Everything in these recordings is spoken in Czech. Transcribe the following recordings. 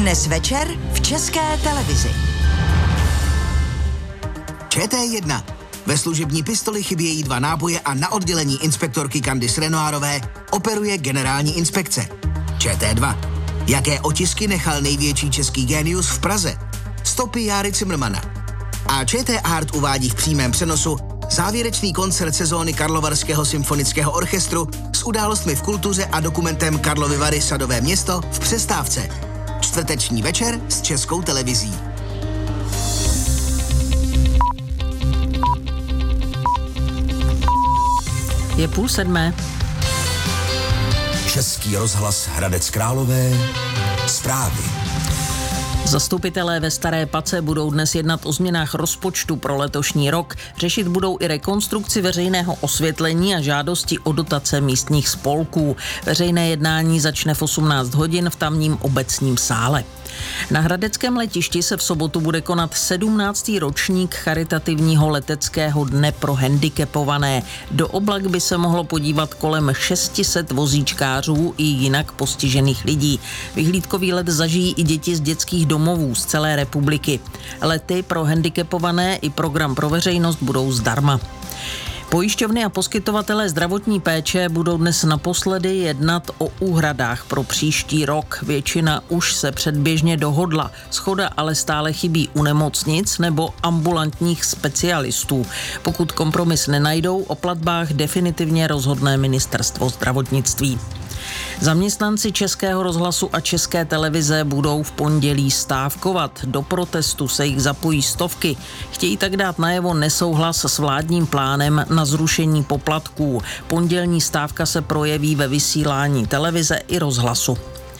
Dnes večer v České televizi. ČT1. Ve služební pistoli chybějí 2 náboje a na oddělení inspektorky Candice Renoirové operuje generální inspekce. ČT2. Jaké otisky nechal největší český génius v Praze? Stopy Járy Cimrmana. A ČT Art uvádí v přímém přenosu závěrečný koncert sezóny Karlovarského symfonického orchestru s událostmi v kultuře a dokumentem Karlovy Vary Sadové město v přestávce. Čtvrteční večer s Českou televizí. Je 6:30. Český rozhlas Hradec Králové. Zprávy. Zastupitelé ve Staré Pace budou dnes jednat o změnách rozpočtu pro letošní rok. Řešit budou i rekonstrukci veřejného osvětlení a žádosti o dotace místních spolků. Veřejné jednání začne v 18 hodin v tamním obecním sále. Na hradeckém letišti se v sobotu bude konat 17. ročník charitativního leteckého dne pro handicapované. Do oblak by se mohlo podívat kolem 600 vozíčkářů i jinak postižených lidí. Vyhlídkový let zažijí i děti z dětských domovů z celé republiky. Lety pro handicapované i program pro veřejnost budou zdarma. Pojišťovny a poskytovatelé zdravotní péče budou dnes naposledy jednat o úhradách pro příští rok. Většina už se předběžně dohodla. Shoda ale stále chybí u nemocnic nebo ambulantních specialistů. Pokud kompromis nenajdou, o platbách definitivně rozhodne ministerstvo zdravotnictví. Zaměstnanci Českého rozhlasu a České televize budou v pondělí stávkovat. Do protestu se jich zapojí stovky. Chtějí tak dát najevo nesouhlas s vládním plánem na zrušení poplatků. Pondělní stávka se projeví ve vysílání televize i rozhlasu.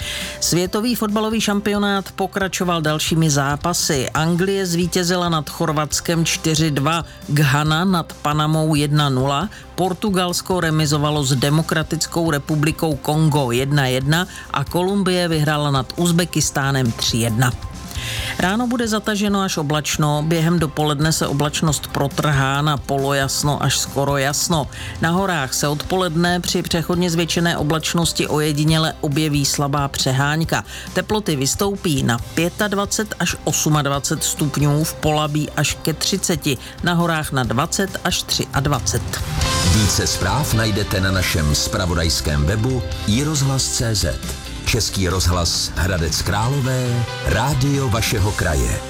Světový fotbalový šampionát pokračoval dalšími zápasy. Anglie zvítězila nad Chorvatskem 4-2, Ghana nad Panamou 1-0, Portugalsko remizovalo s Demokratickou republikou Kongo 1-1 a Kolumbie vyhrála nad Uzbekistánem 3-1. Ráno bude zataženo až oblačno, během dopoledne se oblačnost protrhá na polojasno až skoro jasno. Na horách se odpoledne při přechodně zvětšené oblačnosti ojediněle objeví slabá přehánka. Teploty vystoupí na 25 až 28 stupňů, v Polabí až ke 30, na horách na 20 až 23. Více zpráv najdete na našem zpravodajském webu iRozhlas.cz. Český rozhlas Hradec Králové, rádio vašeho kraje.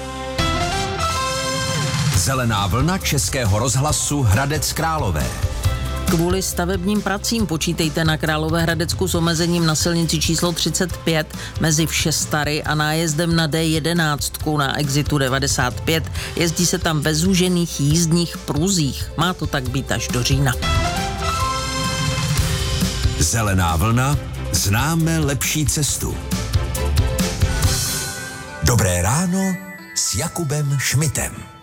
Zelená vlna Českého rozhlasu Hradec Králové. Kvůli stavebním pracím počítejte na Královéhradecku s omezením na silnici číslo 35 mezi Všestary a nájezdem na D11 na exitu 95. Jezdí se tam ve zúžených jízdních pruzích. Má to tak být až do října. Zelená vlna. Známe lepší cestu. Dobré ráno s Jakubem Šmitem.